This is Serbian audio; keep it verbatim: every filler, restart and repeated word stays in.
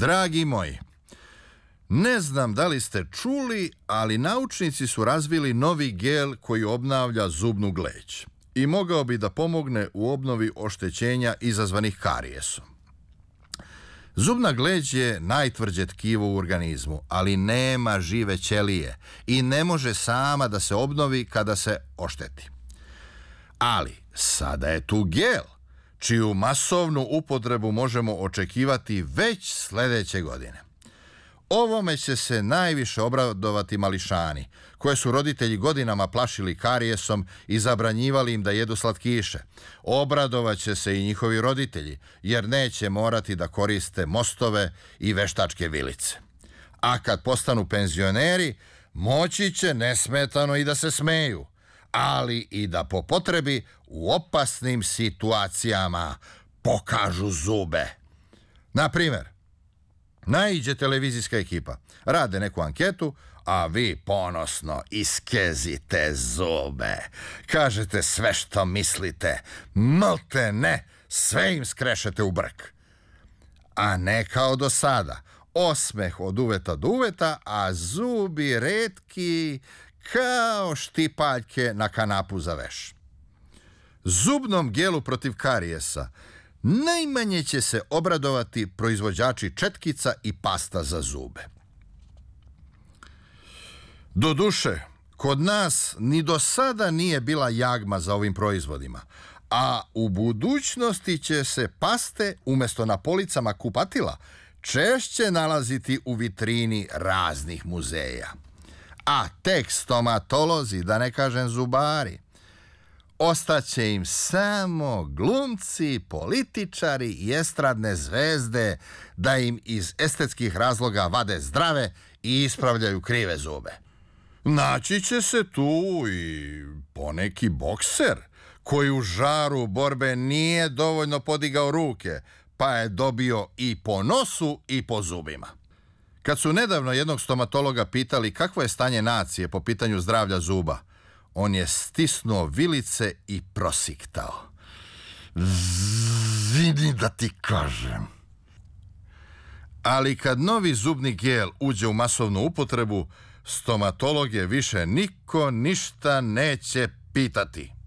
Dragi moji, ne znam da li ste čuli, ali naučnici su razvili novi gel koji obnavlja zubnu gleđ i mogao bi da pomogne u obnovi oštećenja izazvanih karijesom. Zubna gleđ je najtvrđe tkivo u organizmu, ali nema žive ćelije i ne može sama da se obnovi kada se ošteti. Ali sada je tu gel, čiju masovnu upotrebu možemo očekivati već sledeće godine. Ovome će se najviše obradovati mališani, koje su roditelji godinama plašili karijesom i zabranjivali im da jedu slatkiše. Obradovaće se i njihovi roditelji, jer neće morati da koriste mostove i veštačke vilice. A kad postanu penzioneri, moći će nesmetano i da se smeju, ali i da po potrebi u opasnim situacijama pokažu zube. Na primer, naiđe televizijska ekipa, rade neku anketu, a vi ponosno iskezite zube. Kažete sve što mislite, malte ne, sve im skrešete u brk. A ne kao do sada, osmeh od uveta do uveta, a zubi retki kao štipaljke na kanapu za veš. Zubnom gelu protiv karijesa najmanje će se obradovati proizvođači četkica i pasta za zube. Doduše, kod nas ni do sada nije bila jagma za ovim proizvodima, a u budućnosti će se paste umjesto na policama kupatila češće nalaziti u vitrini raznih muzeja. A tek stomatolozi, da ne kažem zubari, ostaće im samo glumci, političari i estradne zvezde da im iz estetskih razloga vade zdrave i ispravljaju krive zube. Naći će se tu i poneki bokser koji u žaru borbe nije dovoljno podigao ruke, pa je dobio i po nosu i po zubima. Kad su nedavno jednog stomatologa pitali kakvo je stanje nacije po pitanju zdravlja zuba, on je stisnuo vilice i prosiktao. Vidi da ti kažem. Ali kad novi zubni gel uđe u masovnu upotrebu, stomatologe više niko ništa neće pitati.